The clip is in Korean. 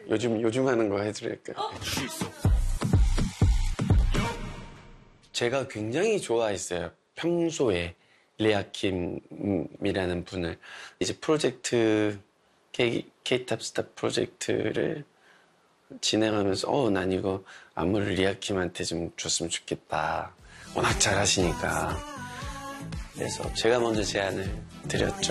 요즘 하는 거 해드릴까요? 제가 굉장히 좋아했어요. 평소에 리아킴이라는 분을 이제 프로젝트 K-탑스타 프로젝트를 진행하면서 난 이거 안무를 리아킴한테 좀 줬으면 좋겠다. 워낙 잘하시니까. 그래서 제가 먼저 제안을 드렸죠.